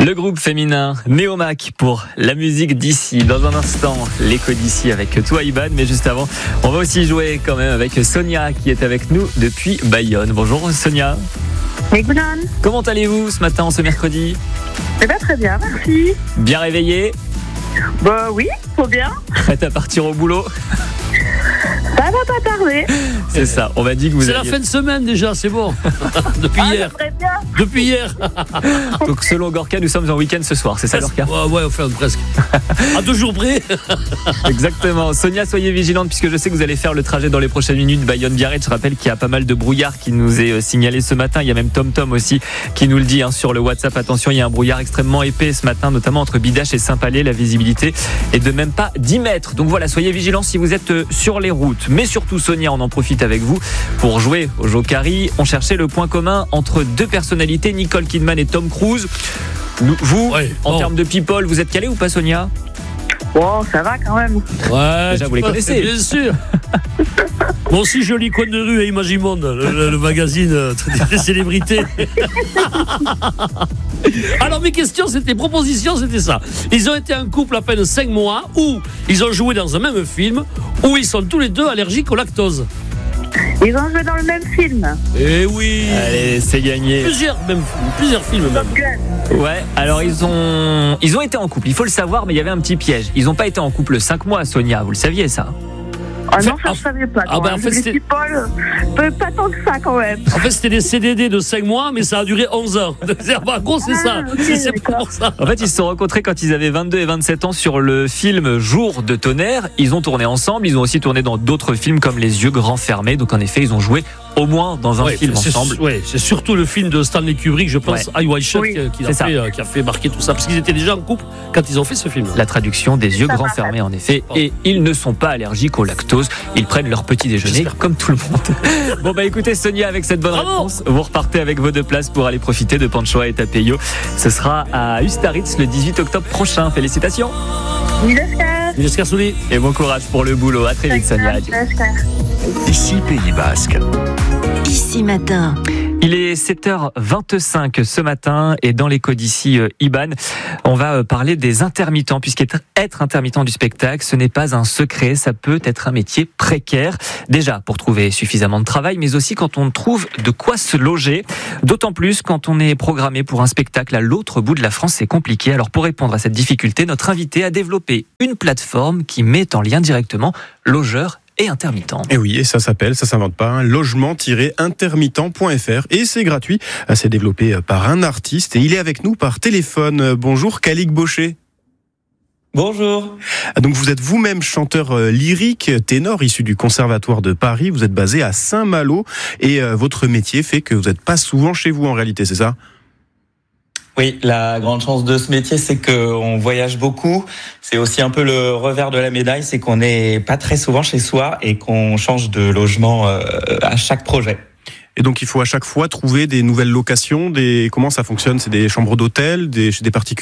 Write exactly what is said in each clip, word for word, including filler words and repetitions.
Le groupe féminin Néomac pour la musique d'ici. Dans un instant, l'écho d'ici avec toi Iban. Mais juste avant, on va aussi jouer quand même avec Sonia qui est avec nous depuis Bayonne. Bonjour Sonia. Et Goulan. Comment allez-vous ce matin, ce mercredi ? Eh bien très bien, merci. Bien réveillé ? Bah oui, faut bien. Prête à partir au boulot ? Ça va pas tarder. C'est ça, on m'a dit que vous C'est aviez... la fin de semaine déjà, c'est bon. Depuis Ah, hier. j'aimerais bien. Depuis hier. Donc selon Gorka, nous sommes en week-end ce soir, c'est ça Gorka ? Ouais, ouais, enfin presque. À deux jours près. Exactement. Sonia, soyez vigilante puisque je sais que vous allez faire le trajet dans les prochaines minutes. Bayonne-Biarritz, je rappelle qu'il y a pas mal de brouillard qui nous est signalé ce matin. Il y a même Tom Tom aussi qui nous le dit hein, sur le WhatsApp. Attention, il y a un brouillard extrêmement épais ce matin, notamment entre Bidache et Saint-Palais. La visibilité est de même pas dix mètres. Donc voilà, soyez vigilants si vous êtes sur les routes. Mais surtout, Sonia, on en profite avec vous pour jouer au Jokari. On cherchait le point commun entre deux personnalités, Nicole Kidman et Tom Cruise. Vous, Ouais, en bon. termes de people, vous êtes calé ou pas, Sonia ? Bon, ça va quand même. Ouais. Déjà, vous les connaissez. Bien sûr. Moi aussi, je lis Coin de rue et Imagimonde, le, le, le magazine euh, des célébrités. Alors, mes questions, c'était, propositions, c'était ça. Ils ont été un couple à peine cinq mois, où ils ont joué dans un même film, où ils sont tous les deux allergiques au lactose. Ils ont joué dans le même film. Eh oui. Allez, c'est gagné. Plusieurs, même, plusieurs films même. Top Gun. Ouais, alors ils ont ils ont été en couple, il faut le savoir, mais il y avait un petit piège. Ils n'ont pas été en couple cinq mois, Sonia, vous le saviez ça ? Ah non, Fait- ça je savais pas. ah non, bah, en hein. fait, Les c'est- people, euh, pas tant que ça quand même. En fait, c'était des C D D de cinq mois, mais ça a duré onze ans. En gros, c'est ça. Ah, ok, C'est- c'est d'accord. pour ça. En fait, ils se sont rencontrés quand ils avaient vingt-deux et vingt-sept ans sur le film Jour de tonnerre. Ils ont tourné ensemble, ils ont aussi tourné dans d'autres films comme Les yeux grands fermés. Donc en effet, ils ont joué au moins dans un Ouais, film c'est, ensemble. ouais, c'est surtout le film de Stanley Kubrick, je pense, I White Shut, Oui, qui, c'est a ça. fait, euh, qui a fait marquer tout ça. Parce qu'ils étaient déjà en couple quand ils ont fait ce film. La traduction des yeux Ça grands va. fermés en effet. Et ils ne sont pas allergiques au lactose. Ils prennent leur petit déjeuner J'espère. comme tout le monde. Bon bah écoutez Sonia, avec cette bonne Bravo. réponse, vous repartez avec vos deux places pour aller profiter de Panchoa et Tapeyo. Ce sera à Ustaritz le dix-huit octobre prochain. Félicitations Nidescar. Jessica Souli. et bon courage pour le boulot. À très vite Sonia. Adieu. Ici Pays Basque. Ici Matin. Il est sept heures vingt-cinq ce matin et dans l'écho d'ici euh, Iban, on va euh, parler des intermittents puisqu'être être intermittent du spectacle, ce n'est pas un secret, ça peut être un métier précaire. Déjà pour trouver suffisamment de travail, mais aussi quand on trouve de quoi se loger. D'autant plus quand on est programmé pour un spectacle à l'autre bout de la France, c'est compliqué. Alors pour répondre à cette difficulté, notre invité a développé une plateforme qui met en lien directement logeurs et intermittents. Et oui, et ça s'appelle, ça s'invente pas, hein, logement tiret intermittent point f r et c'est gratuit. C'est développé par un artiste et il est avec nous par téléphone. Bonjour, Kalik Baucher. Bonjour. Donc vous êtes vous-même chanteur euh, lyrique, ténor issu du Conservatoire de Paris. Vous êtes basé à Saint-Malo et euh, votre métier fait que vous n'êtes pas souvent chez vous en réalité, c'est ça ? Oui, la grande chance de ce métier, c'est qu'on voyage beaucoup. C'est aussi un peu le revers de la médaille, c'est qu'on n'est pas très souvent chez soi et qu'on change de logement euh, à chaque projet. Et donc il faut à chaque fois trouver des nouvelles locations. Des... Comment ça fonctionne ? C'est des chambres d'hôtel, des... chez des particuliers ?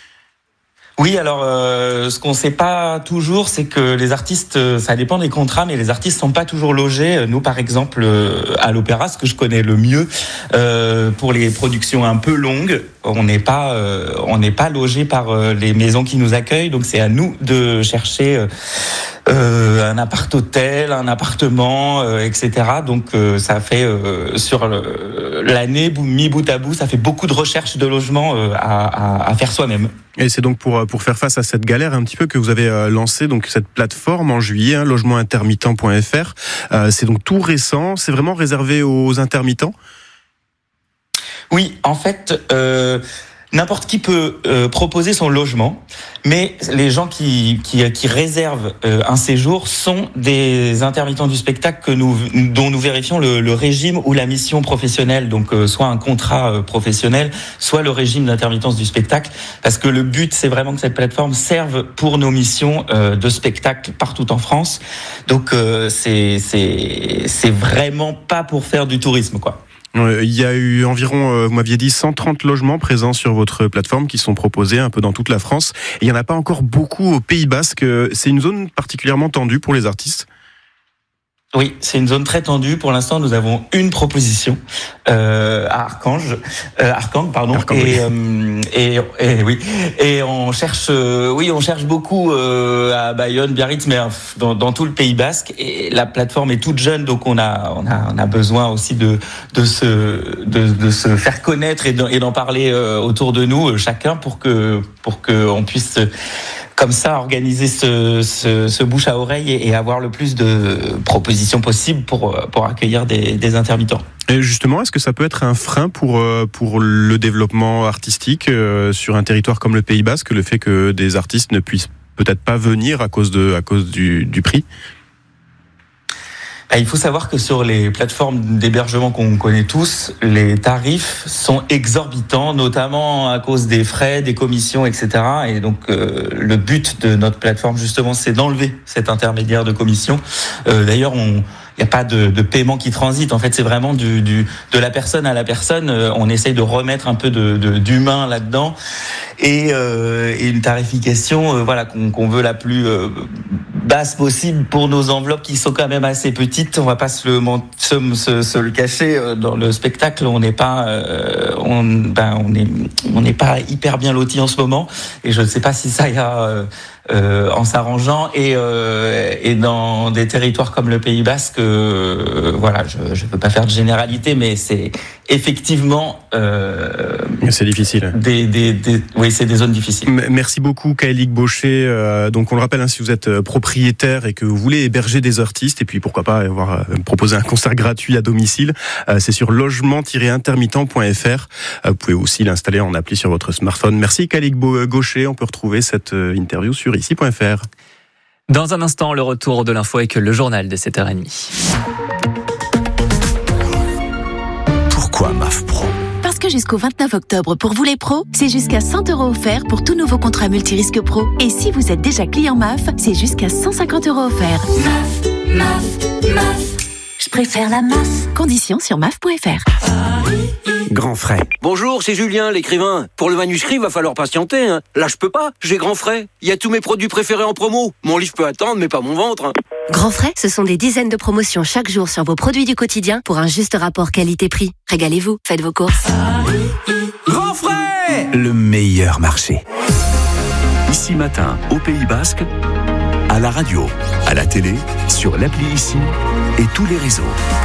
Oui, alors euh, ce qu'on sait pas toujours, c'est que les artistes, euh, ça dépend des contrats, mais les artistes sont pas toujours logés. Nous, par exemple, euh, à l'Opéra, ce que je connais le mieux, euh, pour les productions un peu longues, on n'est pas, euh, on n'est pas logé par euh, les maisons qui nous accueillent. Donc c'est à nous de chercher euh, euh, un appart-hôtel, un appartement, euh, et cetera. Donc euh, ça fait euh, sur le, l'année mis bout à bout, ça fait beaucoup de recherches de logement euh, à, à, à faire soi-même. Et c'est donc pour pour faire face à cette galère un petit peu que vous avez euh, lancé donc cette plateforme en juillet, hein, logement intermittent point f r. Euh, c'est donc tout récent, c'est vraiment réservé aux intermittents. Oui, en fait, euh, n'importe qui peut euh, proposer son logement, mais les gens qui qui, qui réservent euh, un séjour sont des intermittents du spectacle que nous dont nous vérifions le, le régime ou la mission professionnelle, donc euh, soit un contrat euh, professionnel, soit le régime d'intermittence du spectacle, parce que le but c'est vraiment que cette plateforme serve pour nos missions euh, de spectacle partout en France. Donc euh, c'est c'est c'est vraiment pas pour faire du tourisme, quoi. Euh, il y a eu environ, euh, vous m'aviez dit, cent trente logements présents sur votre plateforme qui sont proposés un peu dans toute la France. Et il n'y en a pas encore beaucoup au Pays Basque. C'est une zone particulièrement tendue pour les artistes ? Oui, c'est une zone très tendue. Pour l'instant, nous avons une proposition euh, à Archange, euh, Archange, pardon, Archange, et, oui. euh, et, et oui, et on cherche, euh, oui, on cherche beaucoup euh, à Bayonne, Biarritz, mais dans, dans tout le Pays Basque. Et la plateforme est toute jeune, donc on a, on a, on a besoin aussi de, de se, de, de se faire connaître et, de, et d'en parler euh, autour de nous, euh, chacun, pour que, pour que on puisse comme ça organiser ce, ce, ce bouche à oreille et, et avoir le plus de propositions possibles pour, pour accueillir des, des intermittents. Et justement, est-ce que ça peut être un frein pour, pour le développement artistique euh, sur un territoire comme le Pays Basque, le fait que des artistes ne puissent peut-être pas venir à cause, de, à cause du, du prix ? Il faut savoir que sur les plateformes d'hébergement qu'on connaît tous, les tarifs sont exorbitants, notamment à cause des frais, des commissions, et cetera. Et donc, euh, le but de notre plateforme, justement, c'est d'enlever cet intermédiaire de commission. Euh, d'ailleurs, on... Il n'y a pas de, de paiement qui transite. En fait, c'est vraiment du, du, de la personne à la personne. Euh, on essaye de remettre un peu de, de, d'humain là-dedans et, euh, et une tarification, euh, voilà, qu'on, qu'on veut la plus euh, basse possible pour nos enveloppes qui sont quand même assez petites. On va pas se le, se, se, se le cacher. Dans le spectacle, on n'est pas, euh, on, ben, on est, on n'est pas hyper bien lotis en ce moment. Et je ne sais pas si ça ira. Euh, Euh, en s'arrangeant et, euh, et dans des territoires comme le Pays Basque, euh, voilà, je ne veux pas faire de généralité, mais c'est effectivement euh, c'est difficile. Des, des, des, oui, c'est des zones difficiles. Merci beaucoup, Kaélique Baucher. Euh, donc on le rappelle, hein, si vous êtes propriétaire et que vous voulez héberger des artistes, et puis pourquoi pas avoir euh, proposer un concert gratuit à domicile, euh, c'est sur logement tiret intermittent point f r. Euh, vous pouvez aussi l'installer en appli sur votre smartphone. Merci, Kaélique Baucher. On peut retrouver cette euh, interview sur ici point f r. Dans un instant, le retour de l'info avec le journal de sept heures trente. Pourquoi M A F Pro ? Parce que jusqu'au vingt-neuf octobre, pour vous les pros, c'est jusqu'à cent euros offerts pour tous nouveaux contrats multirisques pro. Et si vous êtes déjà client M A F, c'est jusqu'à cent cinquante euros offerts. M A F, M A F, M A F. Je préfère la M A F. Conditions sur M A F point f r. Grand frais. Bonjour, c'est Julien, l'écrivain. Pour le manuscrit, va falloir patienter. Hein. Là, je peux pas. J'ai Grand frais. Il y a tous mes produits préférés en promo. Mon livre peut attendre, mais pas mon ventre. Hein. Grand frais, ce sont des dizaines de promotions chaque jour sur vos produits du quotidien pour un juste rapport qualité-prix. Régalez-vous, faites vos courses. Grand frais, le meilleur marché. Ici Matin, au Pays Basque, à la radio, à la télé, sur l'appli Ici et tous les réseaux.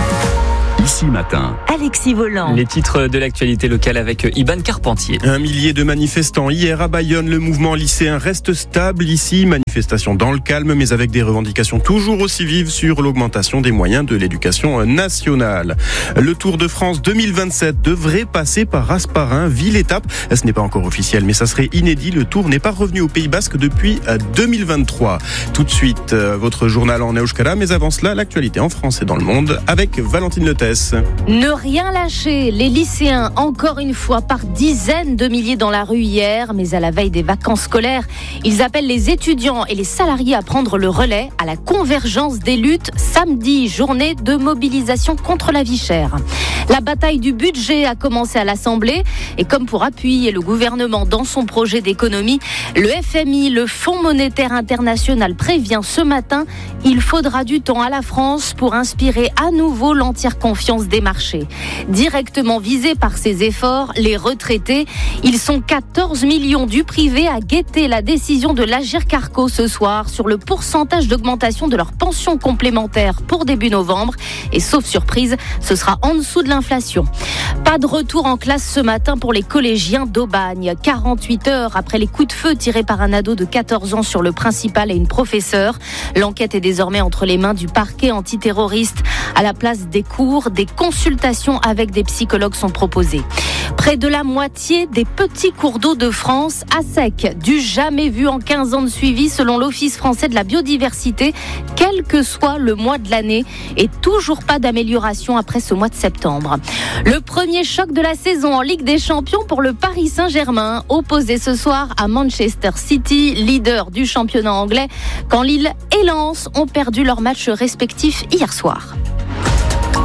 Ici Matin. Alexis Volant. Les titres de l'actualité locale avec Iban Carpentier. Un millier de manifestants hier à Bayonne. Le mouvement lycéen reste stable ici. Manifestation dans le calme, mais avec des revendications toujours aussi vives sur l'augmentation des moyens de l'éducation nationale. Le Tour de France deux mille vingt-sept devrait passer par Rasparin, ville-étape. Ce n'est pas encore officiel, mais ça serait inédit. Le Tour n'est pas revenu au Pays Basque depuis deux mille vingt-trois. Tout de suite, votre journal en euskara, mais avant cela, l'actualité en France et dans le monde avec Valentine Letès. Ne rien lâcher, les lycéens, encore une fois, par dizaines de milliers dans la rue hier, mais à la veille des vacances scolaires, ils appellent les étudiants et les salariés à prendre le relais à la convergence des luttes samedi, journée de mobilisation contre la vie chère. La bataille du budget a commencé à l'Assemblée et comme pour appuyer le gouvernement dans son projet d'économie, le F M I, le Fonds monétaire international, prévient ce matin, il faudra du temps à la France pour inspirer à nouveau l'entière confiance des marchés. Directement visés par ces efforts, les retraités, ils sont quatorze millions du privé à guetter la décision de l'Agirc-Arrco ce soir sur le pourcentage d'augmentation de leur pension complémentaire pour début novembre. Et sauf surprise, ce sera en dessous de l'inflation. Pas de retour en classe ce matin pour les collégiens d'Aubagne. quarante-huit heures après les coups de feu tirés par un ado de quatorze ans sur le principal et une professeure. L'enquête est désormais entre les mains du parquet antiterroriste. À la place des cours, des consultations avec des psychologues sont proposées. Près de la moitié des petits cours d'eau de France à sec, du jamais vu en quinze ans de suivi selon l'Office français de la biodiversité, quel que soit le mois de l'année, et toujours pas d'amélioration après ce mois de septembre. Le premier choc de la saison en Ligue des Champions pour le Paris Saint-Germain, opposé ce soir à Manchester City, leader du championnat anglais, quand Lille et Lens ont perdu leurs matchs respectifs hier soir.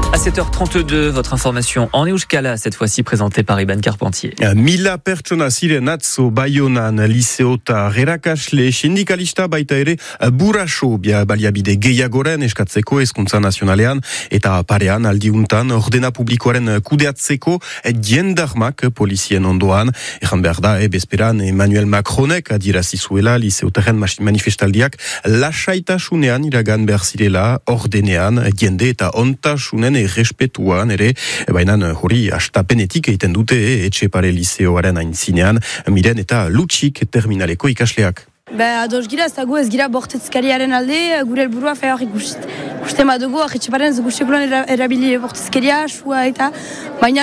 À sept heures trente-deux, votre information en euskala, cette fois-ci présentée par Iban Carpentier. Mila pertsona ziren atzo Baionan liseota gerakasle sindikalista baita ere buraso baliabide gehiagoren eskatzeko hezkuntza nazionalean eta parean aldiuntan ordena publikoaren kudeatzeko jendarmak polizien ondoan. Ejan behar da, bezperan Emmanuel Macronek adirazi zuela liseotaren manifestaldiak lasaitasunean iragan behar zirela ordenean jende eta ontasunen errespetuan ere, baina hori astapenetik egiten dute Etxepare liseoaren aintzinean, Miren eta Lutxik terminaleko ikasleak. Ba, ados gira, ez dago ez gira bortezkariaren alde, gure helburua fea hori ikusten badugu, Etxeparen ez guztikulan erabili bortezkaria, sua eta, baina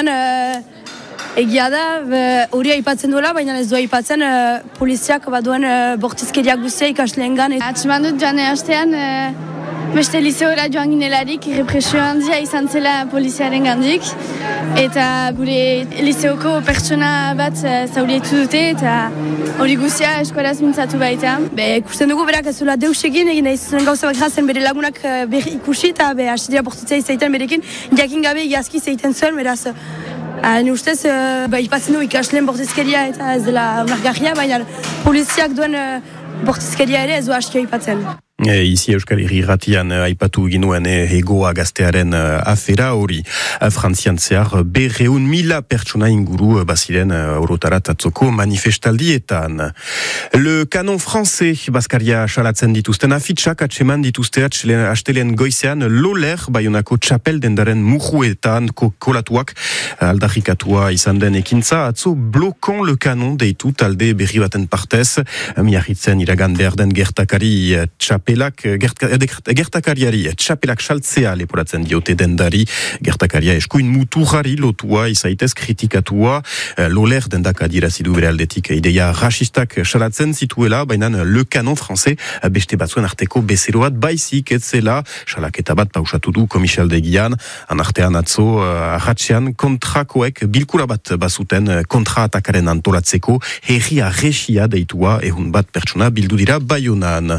egia da, hori aipatzen duela, baina ez du aipatzen poliziak baduen bortezkaria guztia ikasleengan. Atxeman dut joan hastean, beste liseora joan ginelarik, represio handia izan zela poliziaren gandik, eta gure liseoko pertsona bat zaurietu dute, eta hori guztia eskualaz mintzatu baita. Be, ikusten dugu berak ez duela deus egin, egin ez zuen gauza bat jazen bere lagunak berri ikusi, eta be, hasi dira bortitzea izaiten berekin, jakin gabe iazki izaiten zuen, beraz, ni ustez, ba, ipatzen du ikasleen bortizkeria eta ez dela unargarria, baina poliziak duen bortizkeria ere ez du aski ipatzen. E, izi Euskal Herri Irratian aipatu ginuen egoa gaztearen afera hori. Frantzian zehar berreun mila pertsona inguru baziren orotarat atzoko manifestaldietan. Le canon français Baskaria salatzen dituzten afitsak atseman dituzte astelen goizean Loler Baionako txapel dendaren mujuetan kolatuak aldarrikatua izan den ekintza atzo blokon le canon deitu talde berri baten partez miarritzen iragan behar den gertakari txapel Pelak, gertakariari, txapelak saltzea leporatzen diote dendari, gertakaria eskuin muturari lotua, izaitez kritikatua, Loler dendak adirazidu bere aldetik ideia rasistak salatzen zituela, baina le canon français beste batzuen arteko bezeroat baizik etzela, salaketa bat pausatu du komisaldegian, anartean atzo, arratxean kontrakoek bilkura bat bazuten kontra-atakaren antolatzeko, herria resia deitua, ehun bat pertsona bildu dira Baionan.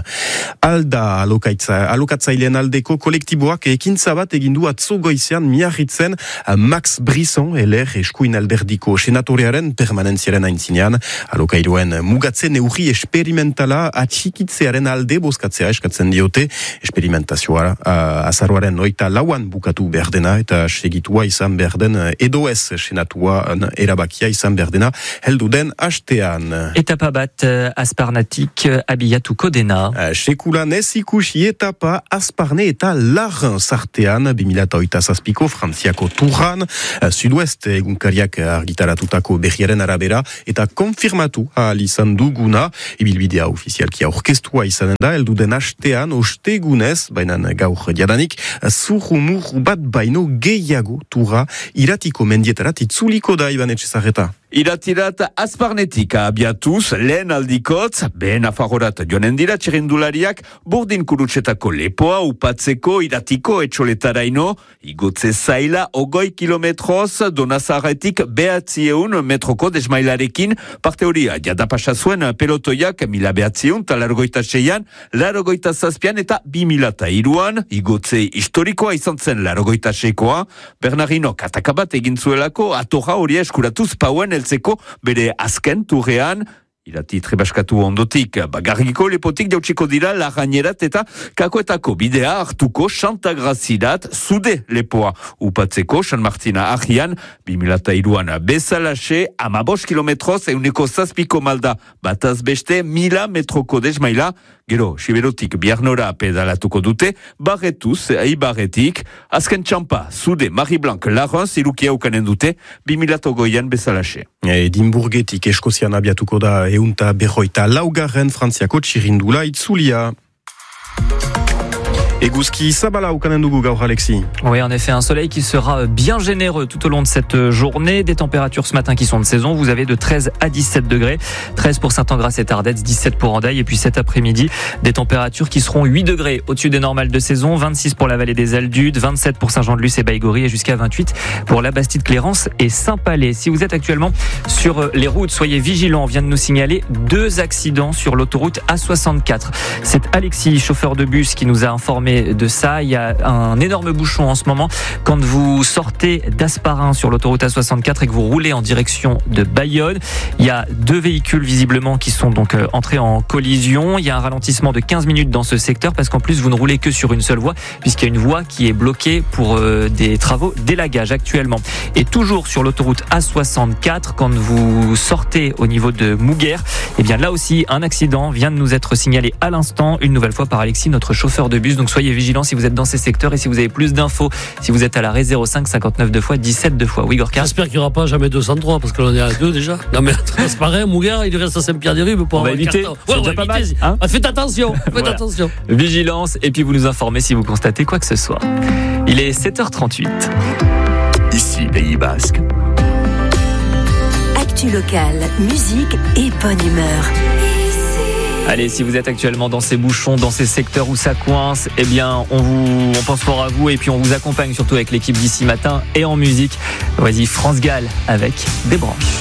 Alda alokatzailean aldeko kolektiboak ekintza bat egindu atzo goizean miarritzen Max Brisson, eler eskuin alderdiko senatorearen permanentziaren aintzinean, alokairoen mugatzen neurri esperimentala atxikitzearen alde bozkatzea eskatzen diote, esperimentazioa azaroaren oita lauan bukatu behar dena eta segitua izan behar den edo ez senatuan erabakia izan behar dena heldu den hastean. Etapa bat azparnatik abiatuko dena. Sekula ez ikusi etapa Azparne eta Larren sartean bimila oita zazpiko Frantziako Turran, Sud-Ouest egunkariak argitaratutako berriaren arabera eta konfirmatu ahal izan duguna, ibilbidea ofizialki aurkeztua izanen da, heldu den hastean ostegunez, baina gaur jadanik, zurrumur bat baino gehiago Turra iratiko mendietarat itzuliko da Iban Etxezarreta. Iratirat Azparnetik abiatuz, lehen aldikotz, behen afagorat joanen dira txirindulariak, burdin kurutsetako lepoa upatzeko iratiko etxoletaraino, igotze zaila ogoi kilometroz, donazarretik behatzieun metroko desmailarekin, parte horia jadapasa zuen pelotoiak mila behatzieun talargoita seian, larogoita zazpian eta bimilata iruan, igotze historikoa izan zen larogoita seikoa, Bernardino katakabat egin zuelako, atorra horia eskuratuz pauen eltzeko bere azken turrean, irati trebaskatu ondotik, bagarriko lepotik jautsiko dira larrainerat eta kakoetako bidea hartuko Santagrazirat zude lepoa upatzeko San Martina ahian, bimilata iruan bezalaxe, amabos kilometroz euneko zazpiko malda bataz beste mila metroko desmaila, gero, Siberotik biarnora pedalatuko dute, barretuz, eibarretik, azken txampa, zude, Marie Blanc, Larren, zirukia ukanen dute, bimilata goian bezalaxe. Edimburgetik Eskozian abiatuko da eunta berroita laugarren Frantziako txirindula itzulia. Eguzki zabala ukanen dugu gaur, Alexis. Oui, en effet, un soleil qui sera bien généreux tout au long de cette journée. Des températures ce matin qui sont de saison. Vous avez de treize à dix-sept degrés. treize pour Saint-Engrâce et Tardets, dix-sept pour Hendaye. Et puis cet après-midi, des températures qui seront huit degrés au-dessus des normales de saison. vingt-six pour la vallée des Aldudes, vingt-sept pour Saint-Jean-de-Luz et Baïgorry et jusqu'à vingt-huit pour la Bastide-Clérance et Saint-Palais. Si vous êtes actuellement sur les routes, soyez vigilants. On vient de nous signaler deux accidents sur l'autoroute A soixante-quatre. C'est Alexis, chauffeur de bus, qui nous a informé informer de ça. Il y a un énorme bouchon en ce moment quand vous sortez d'Asparin sur l'autoroute A soixante-quatre et que vous roulez en direction de Bayonne. Il y a deux véhicules visiblement qui sont donc entrés en collision. Il y a un ralentissement de quinze minutes dans ce secteur parce qu'en plus vous ne roulez que sur une seule voie puisqu'il y a une voie qui est bloquée pour euh, des travaux d'élagage actuellement. Et toujours sur l'autoroute A soixante-quatre, quand vous sortez au niveau de Mouguer, eh bien là aussi un accident vient de nous être signalé à l'instant, une nouvelle fois par Alexis, notre chauffeur de bus. Donc soyez vigilants si vous êtes dans ces secteurs et si vous avez plus d'infos, si vous êtes à l'arrêt zéro cinq cinquante-neuf deux fois dix-sept deux fois. Oui, Gorka. J'espère qu'il n'y aura pas jamais deux cent trois parce qu'on est à deux déjà. Non mais c'est pareil, Mouguer, il reste à Saint-Pierre-des-Rubes pour on va éviter. Ouais, on va pas éviter. Mal, hein ah, faites attention, faites voilà. attention. Vigilance et puis vous nous informez si vous constatez quoi que ce soit. Il est sept heures trente-huit. Ici, Pays Basque. Actu locale, musique et bonne humeur. Allez, si vous êtes actuellement dans ces bouchons, dans ces secteurs où ça coince, eh bien, on vous, on pense fort à vous et puis on vous accompagne surtout avec l'équipe d'ici matin et en musique. Voici France Gall avec Des branches.